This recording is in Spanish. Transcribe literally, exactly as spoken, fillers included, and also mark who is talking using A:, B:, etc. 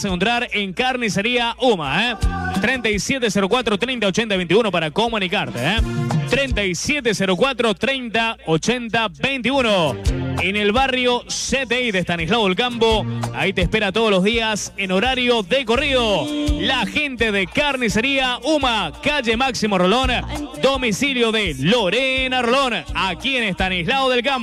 A: vas a encontrar en Carnicería Uma, ¿eh? treinta y siete cero cuatro, treinta, ochenta, veintiuno para comunicarte, ¿eh? treinta y siete cero cuatro, treinta, ochenta, veintiuno. En el barrio C T I de Estanislao del Campo. Ahí te espera todos los días en horario de corrido. La gente de Carnicería Uma, calle Máximo Rolón, domicilio de Lorena Rolón, aquí en Estanislao del Campo.